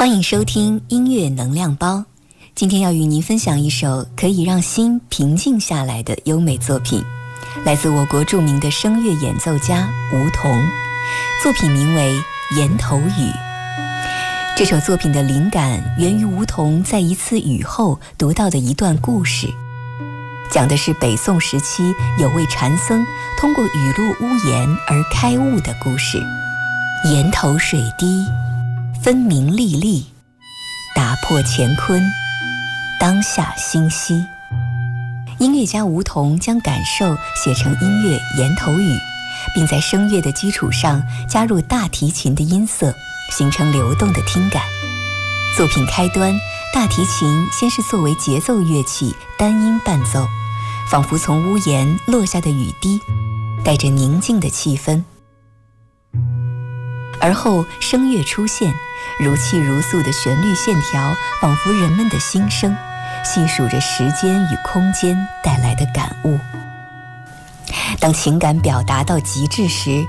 欢迎收听音乐能量包，今天要与您分享一首可以让心平静下来的优美作品，来自我国著名的声乐演奏家吴彤，作品名为《岩头雨》。这首作品的灵感源于吴彤在一次雨后读到的一段故事，讲的是北宋时期有位禅僧通过雨露屋檐而开悟的故事。岩头水滴，分明历历，打破乾坤，当下心息。音乐家吴彤将感受写成音乐《岩头雨》，并在声乐的基础上加入大提琴的音色，形成流动的听感。作品开端，大提琴先是作为节奏乐器单音伴奏，仿佛从屋檐落下的雨滴，带着宁静的气氛。而后声乐出现，如泣如诉的旋律线条，仿佛人们的心声，细数着时间与空间带来的感悟。当情感表达到极致时，